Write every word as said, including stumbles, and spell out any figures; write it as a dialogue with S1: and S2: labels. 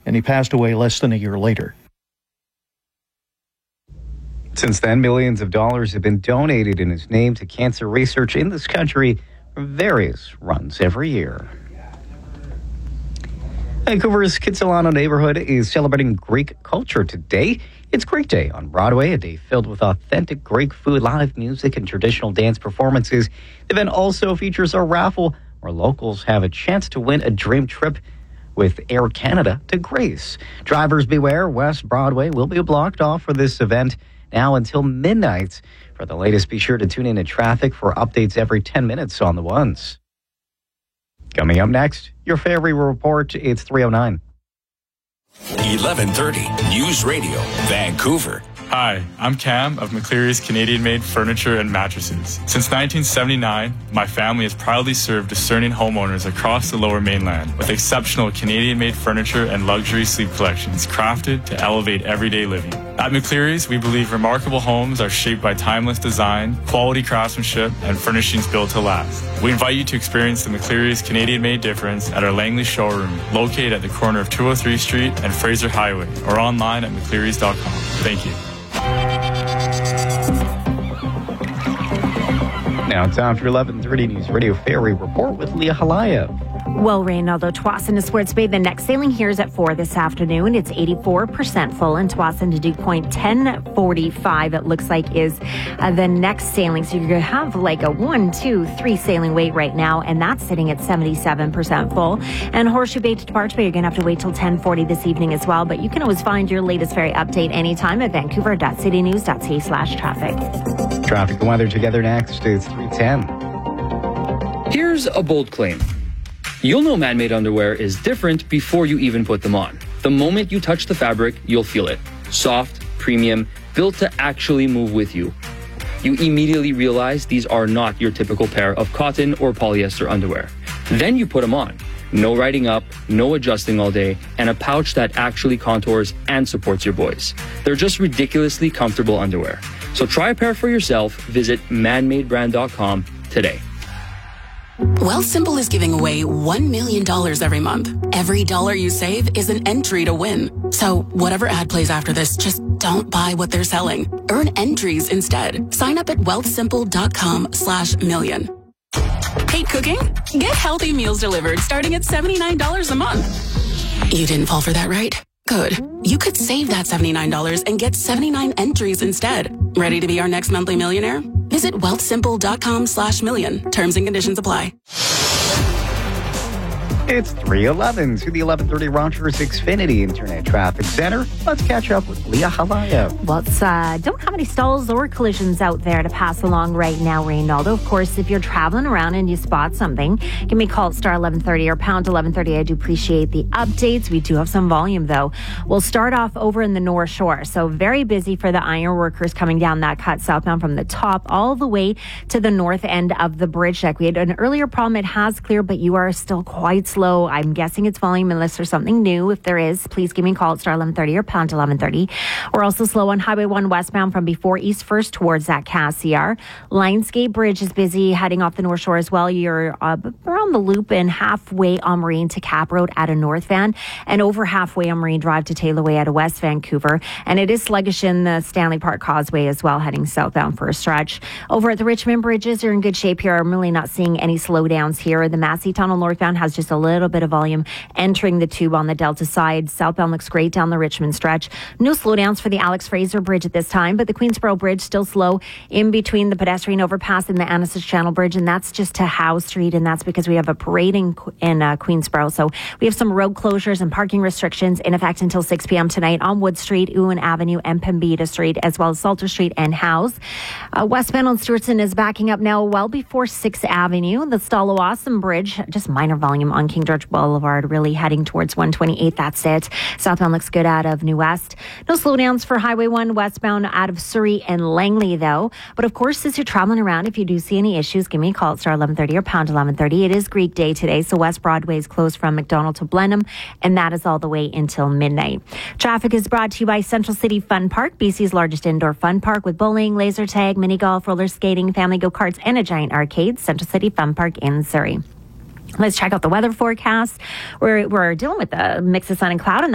S1: and he passed away less than a year later.
S2: Since then, millions of dollars have been donated in his name to cancer research in this country for various runs every year. Vancouver's Kitsilano neighborhood is celebrating Greek culture today. It's Greek Day on Broadway, a day filled with authentic Greek food, live music, and traditional dance performances. The event also features a raffle where locals have a chance to win a dream trip with Air Canada to Greece. Drivers beware, West Broadway will be blocked off for this event now until midnight. For the latest, be sure to tune in to traffic for updates every ten minutes on the ones. Coming up next, your ferry report. It's three oh nine.
S3: eleven thirty News Radio, Vancouver.
S4: Hi, I'm Cam of McCleary's Canadian-made furniture and mattresses. Since nineteen seventy-nine, my family has proudly served discerning homeowners across the Lower Mainland with exceptional Canadian-made furniture and luxury sleep collections crafted to elevate everyday living. At McCleary's, we believe remarkable homes are shaped by timeless design, quality craftsmanship, and furnishings built to last. We invite you to experience the McCleary's Canadian-made difference at our Langley showroom, located at the corner of two oh three Street and Fraser Highway, or online at mcclearys dot com. Thank you.
S2: Now it's time for eleven thirty News Radio Ferry Report with Leah Halaya.
S5: Well, Reynaldo, Tsawwassen to Swartz Bay. The next sailing here is at four this afternoon. It's eighty-four percent full, and Tsawwassen to Dew Point ten forty-five, it looks like, is uh, the next sailing. So you're going to have like a one, two, three sailing wait right now, and that's sitting at seventy-seven percent full. And Horseshoe Bay to Departure Bay, you're going to have to wait till ten forty this evening as well. But you can always find your latest ferry update anytime at vancouver dot city news dot c a slash traffic.
S2: Traffic and weather together next. It's three ten.
S6: Here's a bold claim. You'll know man-made underwear is different before you even put them on. The moment you touch the fabric, you'll feel it. Soft, premium, built to actually move with you. You immediately realize these are not your typical pair of cotton or polyester underwear. Then you put them on. No riding up, no adjusting all day, and a pouch that actually contours and supports your boys. They're just ridiculously comfortable underwear. So try a pair for yourself. Visit man made brand dot com today.
S7: Wealthsimple is giving away one million dollars every month. Every dollar you save is an entry to win. So whatever ad plays after this, just don't buy what they're selling. Earn entries instead. Sign up at wealthsimple dot com slash million. Hate cooking? Get healthy meals delivered starting at seventy-nine dollars a month. You didn't fall for that, right? Good. You could save that seventy-nine dollars and get seventy-nine entries instead. Ready to be our next monthly millionaire? Visit wealthsimple dot com slash million. Terms and conditions apply.
S2: It's three eleven to the eleven thirty Rogers Xfinity Internet Traffic Center. Let's catch up with Leah Halaya.
S5: Well, it's, uh, don't have any stalls or collisions out there to pass along right now, Reynaldo. Of course, if you're traveling around and you spot something, give me a call at star eleven thirty or pound eleven thirty. I do appreciate the updates. We do have some volume, though. We'll start off over in the North Shore. So very busy for the iron workers coming down that cut southbound from the top all the way to the north end of the bridge deck. We had an earlier problem. It has cleared, but you are still quite slow. I'm guessing it's volume unless there's something new. If there is, please give me a call at star eleven thirty or pound eleven thirty. We're also slow on Highway one westbound from before East First towards that Cassiar. Lionsgate Bridge is busy heading off the North Shore as well. You're uh, around the loop and halfway on Marine to Cap Road at a North Van, and over halfway on Marine Drive to Taylor Way at a West Vancouver. And it is sluggish in the Stanley Park Causeway as well, heading southbound for a stretch. Over at the Richmond Bridges, you're in good shape here. I'm really not seeing any slowdowns here. The Massey Tunnel northbound has just a little bit of volume entering the tube on the Delta side. Southbound looks great down the Richmond stretch. No slowdowns for the Alex Fraser Bridge at this time, but the Queensboro Bridge still slow in between the pedestrian overpass and the Annacis Channel Bridge, and that's just to Howe Street, and that's because we have a parade in, in uh, Queensboro. So we have some road closures and parking restrictions in effect until six p.m. tonight on Wood Street, Ewan Avenue, and Pembina Street, as well as Salter Street and Howes. Uh, westbound on Stewartson is backing up now well before sixth Avenue. The Stallawasam Bridge, just minor volume on King George Boulevard, really heading towards one twenty-eight. That's it. Southbound looks good out of New West. No slowdowns for Highway one westbound out of Surrey and Langley, though. But of course, as you're traveling around, if you do see any issues, give me a call at star eleven thirty or pound eleven thirty. It is Greek Day today, so West Broadway is closed from McDonald to Blenheim, and that is all the way until midnight. Traffic is brought to you by Central City Fun Park, B C's largest indoor fun park with bowling, laser tag, mini golf, roller skating, family go-karts, and a giant arcade. Central City Fun Park in Surrey. Let's check out the weather forecast. We're, we're dealing with a mix of sun and cloud, and